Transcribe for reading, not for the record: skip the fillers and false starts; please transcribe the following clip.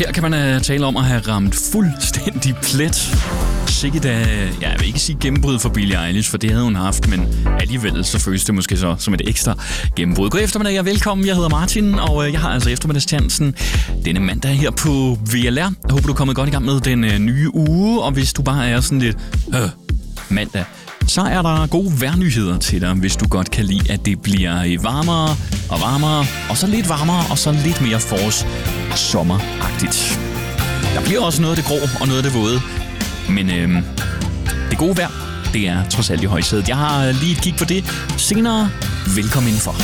Her kan man tale om at have ramt fuldstændig plet. Sikkert jeg vil ikke sige gennembrud for Billie Eilish, for det havde hun haft, men alligevel så føles det måske så som et ekstra gennembrud. God eftermiddag og velkommen. Jeg hedder Martin, og jeg har altså eftermiddagschancen denne mandag her på VLR. Jeg håber, du er kommet godt i gang med den nye uge, og hvis du bare er sådan lidt mandag, så er der gode vejrnyheder til dig, hvis du godt kan lide, at det bliver varmere og varmere, og så lidt varmere, og så lidt mere forårs-sommeragtigt. Der bliver også noget af det grå og noget af det våde, men det gode vejr, det er trods alt i højsædet. Jeg har lige et kig på det senere. Velkommen indenfor.